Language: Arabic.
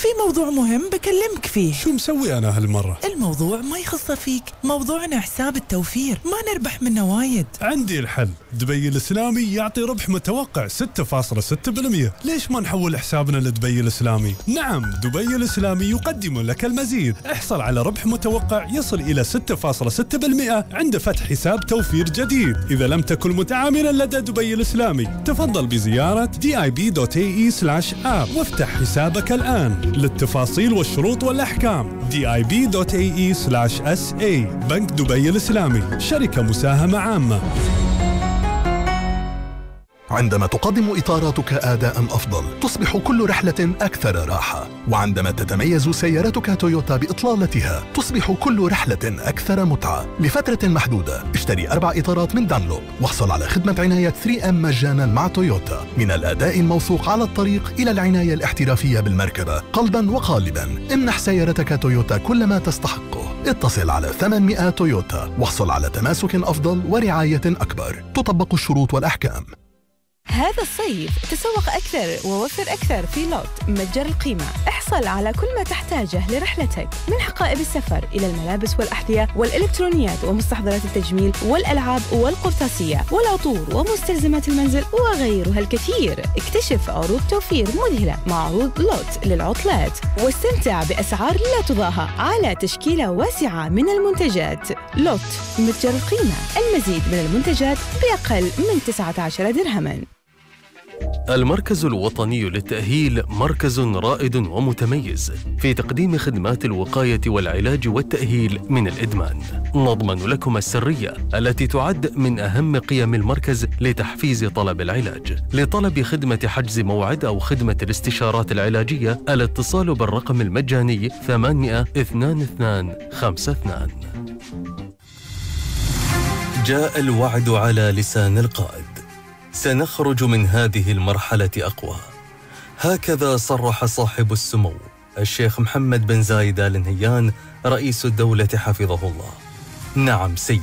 في موضوع مهم بكلمك فيه. شو مسوي أنا هالمرة؟ الموضوع ما يخص فيك، موضوعنا حساب التوفير، ما نربح منه وايد. عندي الحل، دبي الإسلامي يعطي ربح متوقع 6.6%. ليش ما نحول حسابنا لدبي الإسلامي؟ نعم، دبي الإسلامي يقدم لك المزيد. احصل على ربح متوقع يصل إلى 6.6% عند فتح حساب توفير جديد. إذا لم تكن متعاملا لدى دبي الإسلامي، تفضل بزيارة dib.ae/app وافتح حسابك الآن. للتفاصيل والشروط والأحكام dib.ae/sa. بنك دبي الإسلامي، شركة مساهمة عامة. عندما تقدم إطاراتك أداءً أفضل، تصبح كل رحلة أكثر راحة. وعندما تتميز سيارتك تويوتا بإطلالتها، تصبح كل رحلة أكثر متعة. لفترة محدودة، اشتري 4 إطارات من دانلوب واحصل على خدمة عناية 3M مجاناً مع تويوتا. من الأداء الموثوق على الطريق إلى العناية الاحترافية بالمركبة، قلباً وقالباً، امنح سيارتك تويوتا كل ما تستحقه. اتصل على 800 تويوتا واحصل على تماسك أفضل ورعاية أكبر. تطبق الشروط والأحكام. هذا الصيف تسوق أكثر ووفر أكثر في لوت متجر القيمة. احصل على كل ما تحتاجه لرحلتك، من حقائب السفر إلى الملابس والأحذية والإلكترونيات ومستحضرات التجميل والألعاب والقرطاسية والعطور ومستلزمات المنزل وغيرها الكثير. اكتشف عروض توفير مذهلة مع عروض لوت للعطلات، واستمتع بأسعار لا تضاهى على تشكيلة واسعة من المنتجات. لوت متجر القيمة، المزيد من المنتجات بأقل من 19 درهما. المركز الوطني للتأهيل مركز رائد ومتميز في تقديم خدمات الوقاية والعلاج والتأهيل من الإدمان. نضمن لكم السرية التي تعد من أهم قيم المركز لتحفيز طلب العلاج. لطلب خدمة حجز موعد أو خدمة الاستشارات العلاجية، الاتصال بالرقم المجاني 800-2252. جاء الوعد على لسان القائد: سنخرج من هذه المرحلة أقوى. هكذا صرح صاحب السمو الشيخ محمد بن زايد آل نهيان رئيس الدولة حفظه الله. نعم سيدي.